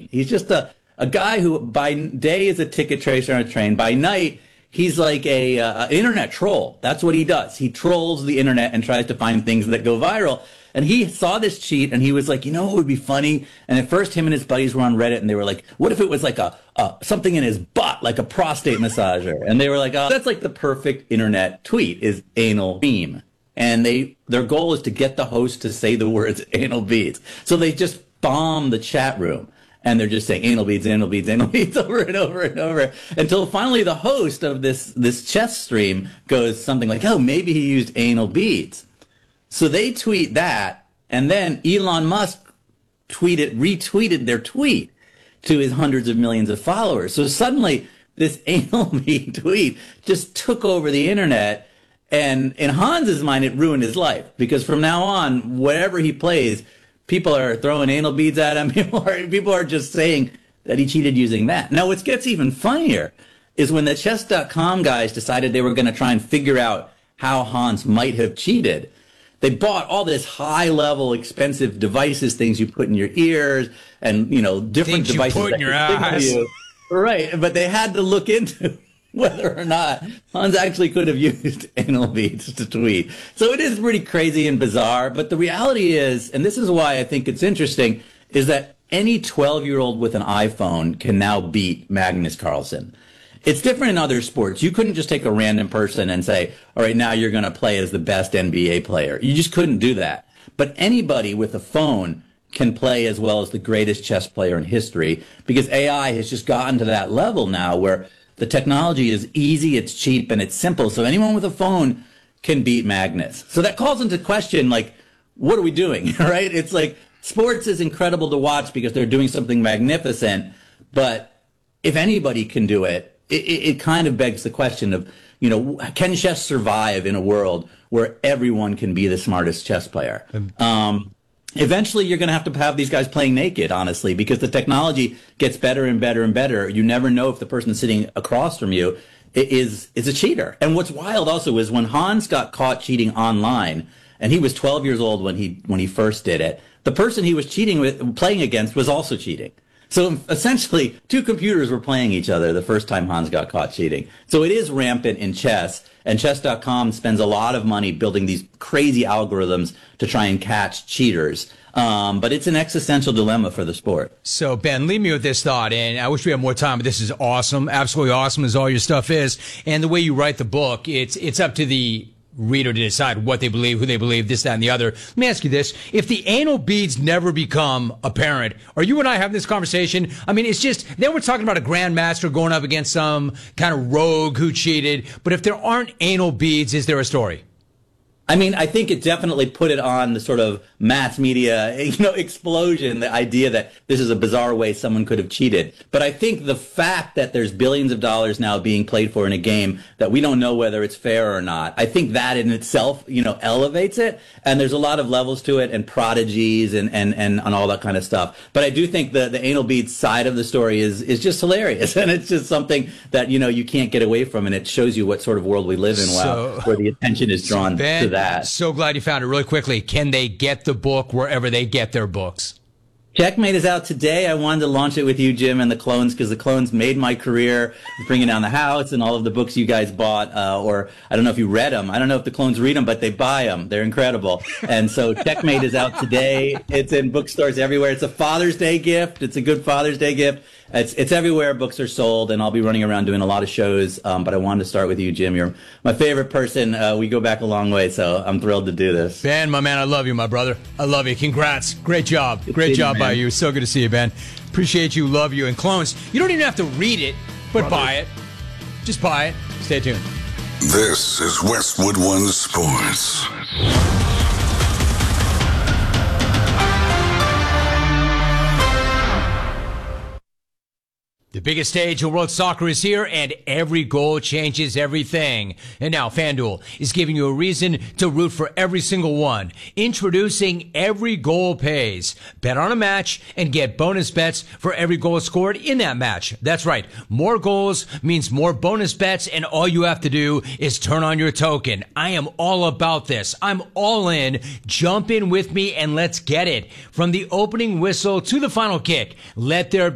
train. He's just a guy who by day is a ticket tracer on a train. By night, he's like a internet troll. That's what he does. He trolls the internet and tries to find things that go viral. And he saw this cheat and he was like, you know what would be funny? And at first him and his buddies were on Reddit and they were like, what if it was like something in his butt, like a prostate massager? And they were like, oh, that's like the perfect internet tweet is anal beam. And their goal is to get the host to say the words anal beads. So they just bomb the chat room. And they're just saying anal beads, anal beads, anal beads over and over and over until finally the host of this chess stream goes something like, oh, maybe he used anal beads. So they tweet that, and then Elon Musk retweeted their tweet to his hundreds of millions of followers. So suddenly this anal bead tweet just took over the internet, and in Hans's mind it ruined his life because from now on, whatever he plays, people are throwing anal beads at him. People are just saying that he cheated using that. Now, what gets even funnier is when the chess.com guys decided they were going to try and figure out how Hans might have cheated. They bought all this high-level, expensive devices, things you put in your ears, and different things devices you put in your eyes. Right, but they had to look into whether or not Hans actually could have used anal beads to tweet. So it is pretty crazy and bizarre. But the reality is, and this is why I think it's interesting, is that any 12-year-old with an iPhone can now beat Magnus Carlsen. It's different in other sports. You couldn't just take a random person and say, all right, now you're going to play as the best NBA player. You just couldn't do that. But anybody with a phone can play as well as the greatest chess player in history because AI has just gotten to that level now where the technology is easy, it's cheap, and it's simple. So anyone with a phone can beat Magnus. So that calls into question, like, what are we doing, right? It's like sports is incredible to watch because they're doing something magnificent. But if anybody can do it, it kind of begs the question of, can chess survive in a world where everyone can be the smartest chess player? Eventually, you're going to have these guys playing naked, honestly, because the technology gets better and better and better. You never know if the person sitting across from you is a cheater. And what's wild also is when Hans got caught cheating online, and he was 12 years old when he first did it, the person he was playing against was also cheating. So essentially, two computers were playing each other the first time Hans got caught cheating. So it is rampant in chess, and chess.com spends a lot of money building these crazy algorithms to try and catch cheaters. But it's an existential dilemma for the sport. So, Ben, leave me with this thought, and I wish we had more time, but this is awesome, absolutely awesome as all your stuff is. And the way you write the book, it's up to the reader to decide what they believe, who they believe, this, that, and the other. Let me ask you this. If the anal beads never become apparent, are you and I having this conversation? I mean, it's just, then we're talking about a grandmaster going up against some kind of rogue who cheated. But if there aren't anal beads, is there a story? I mean, I think it definitely put it on the sort of mass media, explosion, the idea that this is a bizarre way someone could have cheated. But I think the fact that there's billions of dollars now being played for in a game that we don't know whether it's fair or not, I think that in itself, elevates it. And there's a lot of levels to it and prodigies and all that kind of stuff. But I do think the anal beads side of the story is just hilarious. And it's just something that, you can't get away from. And it shows you what sort of world we live in where the attention is drawn to that. So glad you found it. Really quickly, can they get the book wherever they get their books? Checkmate is out today. I wanted to launch it with you, Jim, and the Clones, because the Clones made my career bringing down the house and all of the books you guys bought, or I don't know if you read them. I don't know if the Clones read them, but they buy them. They're incredible. And so Checkmate is out today. It's in bookstores everywhere. It's a Father's Day gift. It's a good Father's Day gift. It's everywhere books are sold, and I'll be running around doing a lot of shows. But I wanted to start with you, Jim. You're my favorite person. We go back a long way, so I'm thrilled to do this. Ben, my man, I love you, my brother. I love you. Congrats. Great job. Great job by you. So good to see you, Ben. Appreciate you. Love you. And Clones, you don't even have to read it, but buy it. Just buy it. Stay tuned. This is Westwood One Sports. The biggest stage in world soccer is here, and every goal changes everything. And now FanDuel is giving you a reason to root for every single one. Introducing Every Goal Pays. Bet on a match and get bonus bets for every goal scored in that match. That's right. More goals means more bonus bets, and all you have to do is turn on your token. I am all about this. I'm all in. Jump in with me and let's get it. From the opening whistle to the final kick, let there